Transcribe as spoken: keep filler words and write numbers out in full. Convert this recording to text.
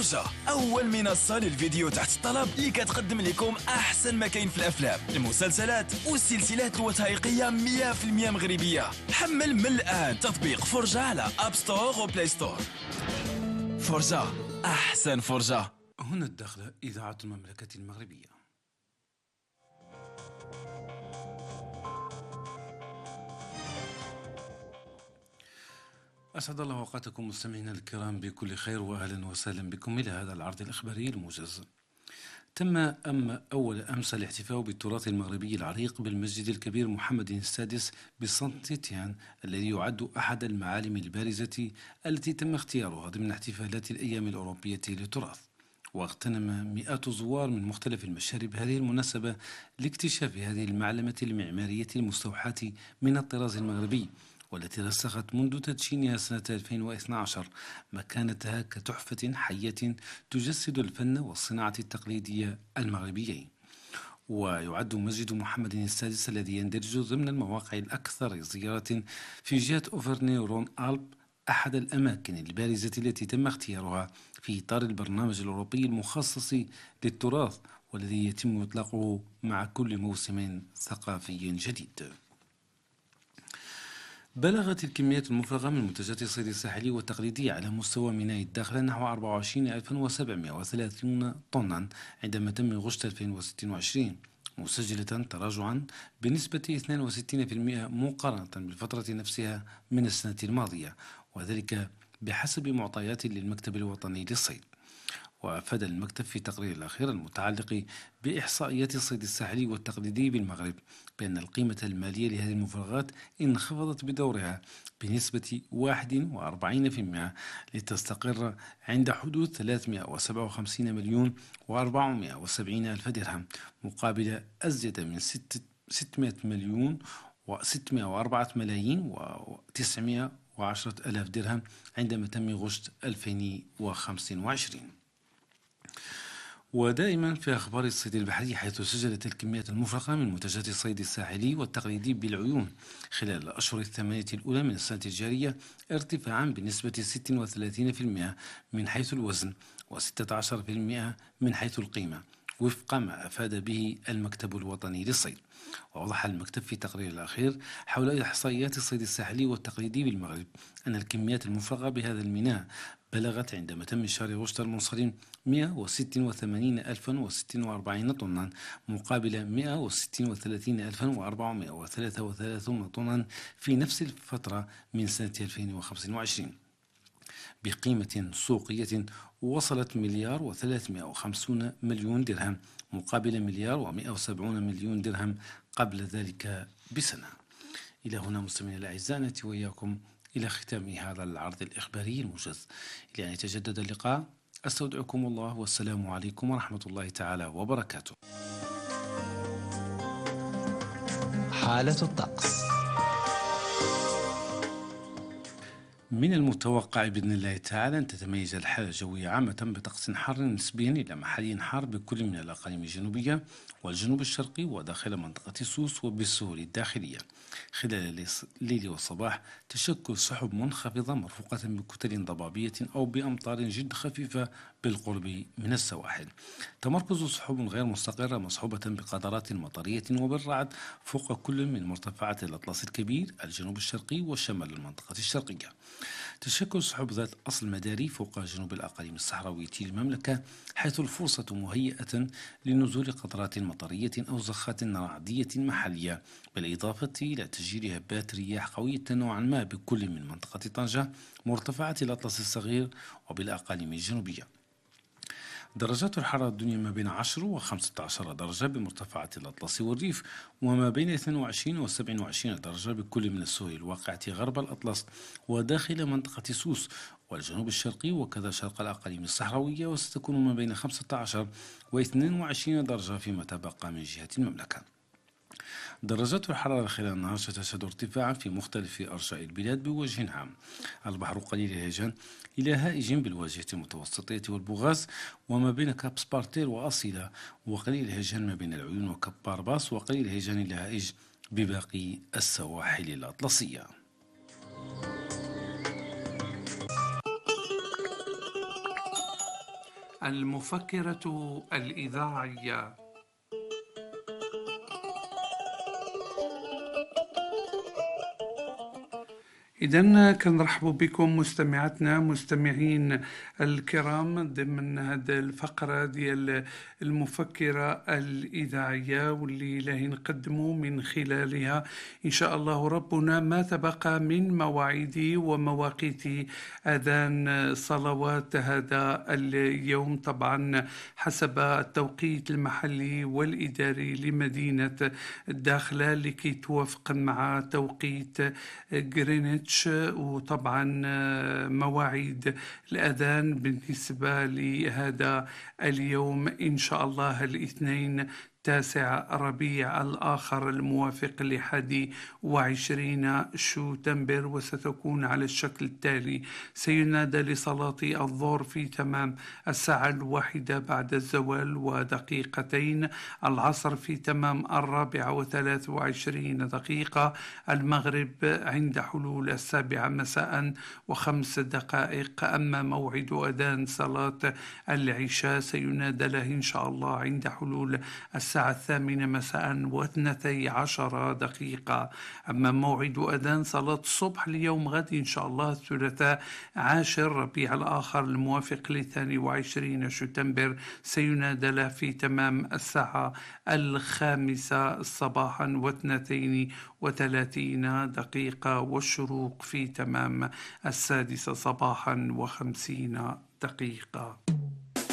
فرجة، أول منصة للفيديو تحت الطلب اللي كتقدم لكم أحسن ما كاين في الأفلام، المسلسلات والسلسلات الوثائقية مية بالمية مغربية. حمل من الآن تطبيق فرجة على أب ستور وبلاي ستور. فرجة، أحسن فرجة. هنا الداخلة، إذاعة المملكة المغربية. أسعد الله أوقاتكم مستمعينا الكرام بكل خير، وأهلا وسهلا بكم إلى هذا العرض الإخباري الموجز. تم أم أول أمس الاحتفاء بالتراث المغربي العريق بالمسجد الكبير محمد السادس بسانت تيتيان، الذي يعد أحد المعالم البارزة التي تم اختيارها ضمن احتفالات الأيام الأوروبية للتراث. واغتنم مئات الزوار من مختلف المشارب هذه المناسبة لاكتشاف هذه المعلمة المعمارية المستوحاة من الطراز المغربي، والتي رسخت منذ تدشينها سنة ألفين واثني عشر مكانتها كتحفة حية تجسد الفن والصناعة التقليدية المغربيين. ويعد مسجد محمد السادس الذي يندرج ضمن المواقع الأكثر زيارة في جهة أوفرني رون ألب أحد الأماكن البارزة التي تم اختيارها في إطار البرنامج الأوروبي المخصص للتراث، والذي يتم إطلاقه مع كل موسم ثقافي جديد. بلغت الكميات المفرغة من منتجات الصيد الساحلي والتقليدي على مستوى ميناء الداخلة نحو أربعة وعشرين ألفا وسبعمائة وثلاثين طنا عندما تم غشت ألفين وستة وعشرين، مسجلة تراجعا بنسبة اثنين وستين بالمئة مقارنة بالفترة نفسها من السنة الماضية، وذلك بحسب معطيات للمكتب الوطني للصيد. وأفاد المكتب في تقرير الأخير المتعلق بإحصائيات الصيد الساحلي والتقليدي بالمغرب بأن القيمة المالية لهذه المفرغات انخفضت بدورها بنسبة واحد وأربعين بالمئة لتستقر عند حدود ثلاثمائة وسبعة وخمسين مليون وأربعمائة وسبعين ألف درهم، مقابل أزيد من ستمائة مليون وستمائة وأربعة ملايين وتسعمائة وعشرة ألاف درهم عندما تم غشت ألفين وخمسة وعشرين. ودائما في أخبار الصيد البحري، حيث سجلت الكميات المفرغة من منتجات الصيد الساحلي والتقليدي بالعيون خلال الأشهر الثمانية الأولى من السنة الجارية ارتفاعا بنسبة ستة وثلاثين بالمئة من حيث الوزن وستة عشر بالمئة من حيث القيمة، وفق ما أفاد به المكتب الوطني للصيد. وأوضح المكتب في تقرير الأخير حول إحصائيات الصيد الساحلي والتقليدي بالمغرب أن الكميات المفرغة بهذا الميناء بلغت عندما تم شهر غشت المنصرم مائة وستة وثمانين ألفا وستة وأربعين طنا، مقابل مائة وستة وثلاثين ألفا وأربعمائة وثلاثة وثلاثين طنا في نفس الفترة من سنة ألفين وخمسة وعشرين، بقيمة سوقية وصلت مليار وثلاثمائة وخمسين مليون درهم، مقابل مليار ومائة وسبعين مليون درهم قبل ذلك بسنة. إلى هنا مستمعينا الأعزاء نأتي وإياكم إلى ختام هذا العرض الإخباري الموجز. إلى أن يتجدد اللقاء، أستودعكم الله والسلام عليكم ورحمة الله تعالى وبركاته. حالة الطقس. من المتوقع بإذن الله تعالى أن تتميز الحالة الجوية عامة بطقس حار نسبيا إلى محلي حار بكل من الأقاليم الجنوبية والجنوب الشرقي وداخل منطقة سوس وبالسهول الداخلية. خلال الليل والصباح تشكل سحب منخفضة مرفوقة بكتل ضبابية أو بأمطار جد خفيفة بالقرب من السواحل. تمركز سحب غير مستقرة مصحوبة بقطرات مطرية وبالرعد فوق كل من مرتفعات الأطلس الكبير الجنوب الشرقي وشمال المنطقة الشرقية. تشكل سحب ذات أصل مداري فوق جنوب الأقاليم الصحراوية للمملكة، حيث الفرصة مهيئة لنزول قطرات مطرية أو زخات رعدية محلية، بالإضافة إلى تسجيل هبات رياح قوية نوعا ما بكل من منطقة طنجة، مرتفعات الأطلس الصغير وبالأقاليم الجنوبية. درجات الحرارة الدنيا ما بين عشرة وخمسة عشر درجة بمرتفعات الأطلس والريف، وما بين اثنين وعشرين وسبعة وعشرين درجة بكل من السهول الواقعة غرب الأطلس وداخل منطقة سوس والجنوب الشرقي وكذا شرق الأقاليم الصحراوية، وستكون ما بين خمسة عشر واثنين وعشرين درجة فيما تبقى من جهة المملكة. درجات الحرارة خلال النهار ستشهد ارتفاعا في مختلف أرجاء البلاد بوجه عام. البحر قليل الهيجان إلى هائج بالواجهة المتوسطية والبوغاز وما بين كاب سبارتير وأصيلة، وقليل الهيجان ما بين العيون وكاب بارباس، وقليل الهيجان إلى هائج بباقي السواحل الأطلسية. المفكرة الإذاعية. إذن كنرحبوا بكم مستمعاتنا مستمعين الكرام ضمن هذه الفقرة ديال المفكرة الإذاعية، واللي لاهي نقدموا من خلالها إن شاء الله ربنا ما تبقى من مواعيد ومواقيت أذان صلوات هذا اليوم، طبعا حسب التوقيت المحلي والإداري لمدينة الداخلة لكي توافق مع توقيت غرينتش، وطبعا مواعيد الأذان بالنسبة لهذا اليوم إن شاء الله الاثنين تاسع ربيع الآخر الموافق لحادي وعشرين شتنبر، وستكون على الشكل التالي: سينادى لصلاة الظهر في تمام الساعة الواحدة بعد الزوال ودقيقتين، العصر في تمام الرابعة وثلاث وعشرين دقيقة، المغرب عند حلول السابعة مساء وخمس دقائق. أما موعد أذان صلاة العشاء سينادى له إن شاء الله عند حلول الساعة الثامنة مساء واثنتي عشر دقيقة. أما موعد أذان صلاة الصبح اليوم غد إن شاء الله الثلاثاء عاشر ربيع الآخر الموافق لثاني وعشرين شتنبر سينادى له في تمام الساعة الخامسة صباحا واثنتين وثلاثين دقيقة، والشروق في تمام السادسة صباحا وخمسين دقيقة.